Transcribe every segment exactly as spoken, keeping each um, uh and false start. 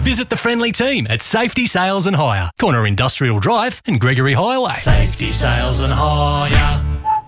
Visit the friendly team at Safety Sales and Hire, Corner Industrial Drive and Gregory Highway. Safety Sales and Hire.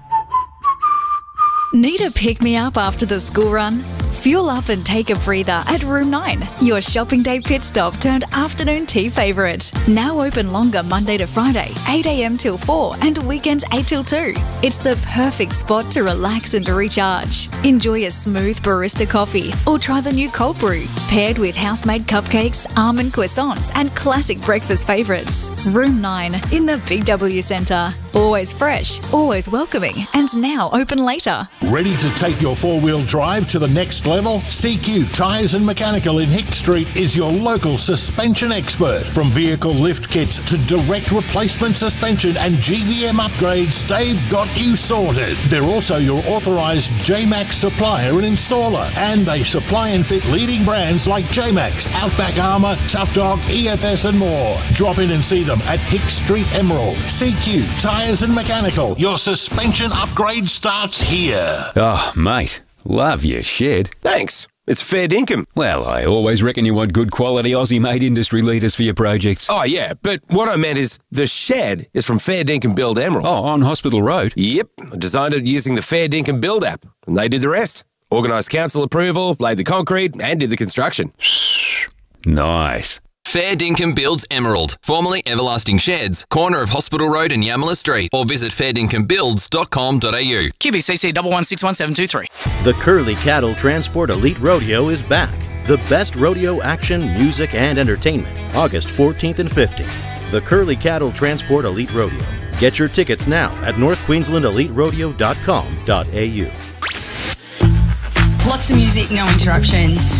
Need a pick-me-up after the school run? Fuel up and take a breather at Room nine, your shopping day pit stop turned afternoon tea favourite. Now open longer Monday to Friday, eight a m till four and weekends eight till two. It's the perfect spot to relax and recharge. Enjoy a smooth barista coffee or try the new cold brew, paired with house-made cupcakes, almond croissants and classic breakfast favourites. Room nine in the Big W Centre. Always fresh, always welcoming and now open later. Ready to take your four-wheel drive to the next level? C Q Tyres and Mechanical in Hick Street is your local suspension expert. From vehicle lift kits to direct replacement suspension and G V M upgrades, they've got you sorted. They're also your authorised J-Max supplier and installer, and they supply and fit leading brands like J-Max, Outback Armour, Tough Dog, E F S and more. Drop in and see them at Hick Street Emerald. C Q Tyres and Mechanical. Your suspension upgrade starts here. Oh, mate, love your shed. Thanks. It's fair dinkum. Well, I always reckon you want good quality Aussie-made industry leaders for your projects. Oh, yeah, but what I meant is the shed is from Fair Dinkum Build Emerald. Oh, on Hospital Road? Yep. I designed it using the Fair Dinkum Build app, and they did the rest. Organised council approval, laid the concrete, and did the construction. Nice. Fair Dinkum Builds Emerald, formerly Everlasting Sheds, corner of Hospital Road and Yamala Street, or visit fair dinkum builds dot com dot a u. Q B C C one one six one seven two three. The Curly Cattle Transport Elite Rodeo is back. The best rodeo action, music, and entertainment, August fourteenth and fifteenth. The Curly Cattle Transport Elite Rodeo. Get your tickets now at north queensland elite rodeo dot com dot a u. Lots of music, no interruptions.